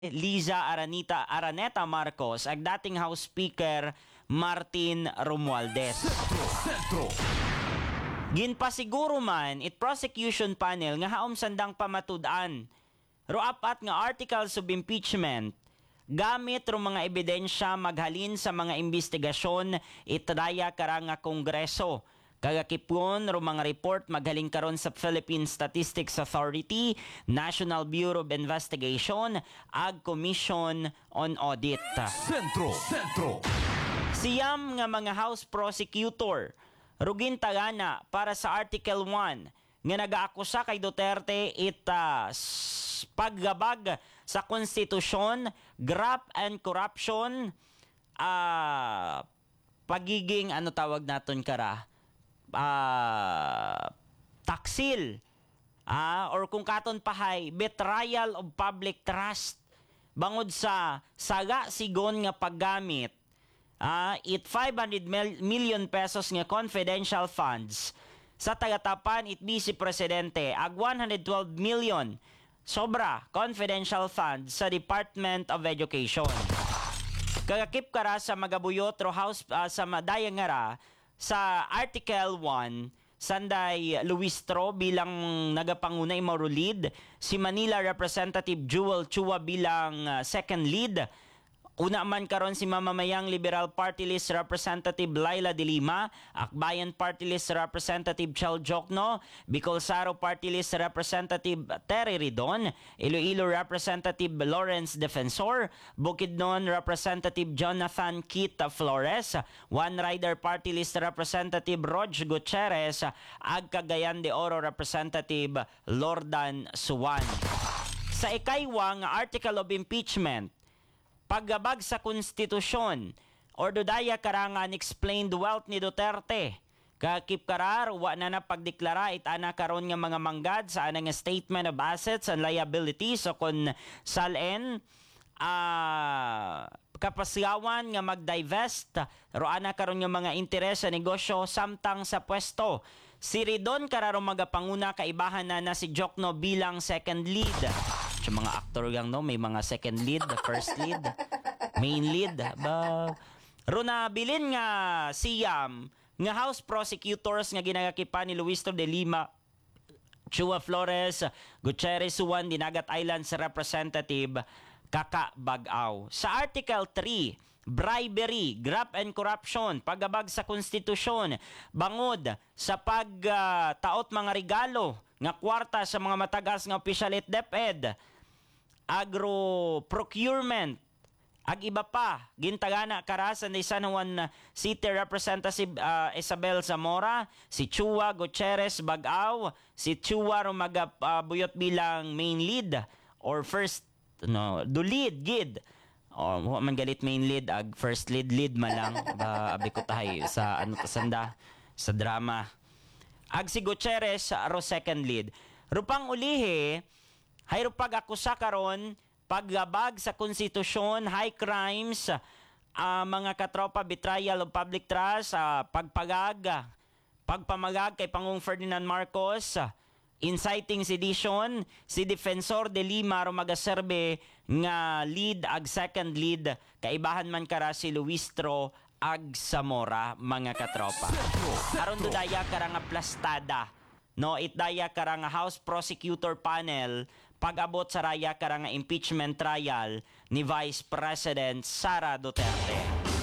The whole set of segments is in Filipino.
Liza Araneta Marcos ag dating House Speaker Martin Romualdez. Ginpasiguro man it prosecution panel nga haom sandang pamatud-an ro apat nga articles of impeachment gamit ro mga ebidensya maghalin sa mga investigasyon itraya karang nga Kongreso. Kagakipon ro mga report magaling karon sa Philippine Statistics Authority, National Bureau of Investigation, ag Commission on Audit. Sentro. Siyam nga mga House Prosecutor rugin tagana para sa Article 1 nga nagaakusa kay Duterte paggabag sa konstitusyon, graft and corruption, pagiging ano tawag naton kara, taksil, or kung katon pahay, betrayal of public trust bangod sa saga sigon nga paggamit it 500 million pesos nga confidential funds sa tagatapan it Vice Presidente ag 112 million sobra confidential funds sa Department of Education. Kagakip kara sa magabuyot ro house sa madayang ngara sa Article 1, Sanday Luistro bilang nagapangunay Mauro lead, si Manila Representative Jewel Chua bilang second lead. Una man karon si Mamamayang Liberal Party List Representative Laila De Lima, Akbayan Party List Representative Chel Jokno, Bicol Saro Party List Representative Terry Ridon, Iloilo Representative Lawrence Defensor, Bukidnon Representative Jonathan Kit Flores, One Rider Party List Representative Rog Gutierrez, ag Cagayan de Oro Representative Lordan Suwan. Sa ikaiwang Article of Impeachment, paggabag sa konstitusyon or dodaya karangan explained wealth ni Duterte. Kakip karar, wa na napagdeklara itana karon nga mga manggad sa anang statement of assets and liabilities o kon salen kapasyawan nga mag-divest ro ana karon nga mga interes sa negosyo samtang sa pwesto. Si Ridon kararo magapanguna kaibahan na si Jokno bilang second lead. Sa mga actor yang no, may mga second lead, first lead, main lead. Runa bilin nga siyam nga House Prosecutors nga ginagakipan ni Luis de Lima, Chua Flores, Gutierrez Suwan, Dinagat Islands Representative Kaka Bag-aw. Sa Article 3, bribery, graft and corruption, paggabag sa konstitusyon, bangod sa pagtaot mga regalo nga kwarta sa mga matagas nga opisyal at DepEd, agro procurement, ag iba pa, gintagana kara sa San Juan City Representative Isabel Zamora, si Chua Gutierrez Bag-aw, si Chua magabuyot bilang main lead or first do lead gid. Man galit main lead ag first lead malang abi ko tahay sa ano tasanda sa drama. Ag si Gutierrez ro second lead. Rupang ulihi hay rupag akusa karon paggabag sa konstitusyon, high crimes, mga katropa betrayal of public trust, pagpamagag kay Pangulong Ferdinand Marcos, inciting sedition, si Defensor De Lima ro magaserbe nga lead ag second lead, kaibahan man kara si Luistro ag Zamora mga katropa. Aron do daya kara nga plastada, no, itdaya kara nga House Prosecutor Panel pag-abot sa raya kara nga impeachment trial ni Vice President Sara Duterte.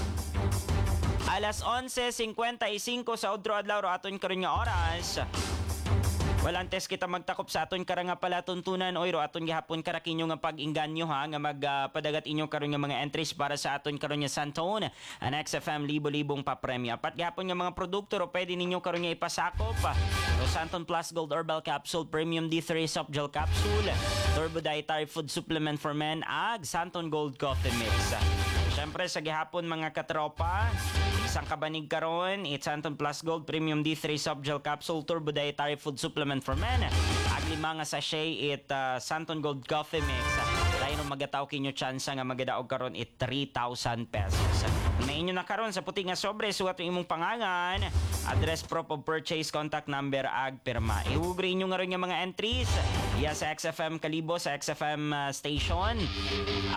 Alas 11:55 sa udro adlaw ro aton karon nga oras. Walantes kita magtakop sa aton kara nga palatuntunan oyro aton gihapon kara kinyo nga pag-inganyo ha nga magpadagat inyo karon nga mga entries para sa aton karon nga Santon an XFM libo-libong papremyo. Apat gihapon nga mga produkto ro pwede ninyo karon nga ipasakop. Santon Plus Gold Herbal Capsule, Premium D3 Soft Gel Capsule, Turbo Dietary Food Supplement for Men, ag Santon Gold Coffee Mix. Siyempre sa gihapon mga katropa, isang kabanig karon, it's Santon Plus Gold Premium D3 Soft Gel Capsule, Turbo Dietary Food Supplement for Men, ag 5 nga sachet Santon Gold Coffee Mix. Dahil nung magataw kinyo chance nga magadaog karon 3,000 pesos. Na inyo na karon sa puti nga sobre, suwat yung imong pangangan, address, proof of purchase, contact number, ag pirma. Iubre inyo nga ron nga mga entries Yeah, sa XFM Kalibo, sa XFM station.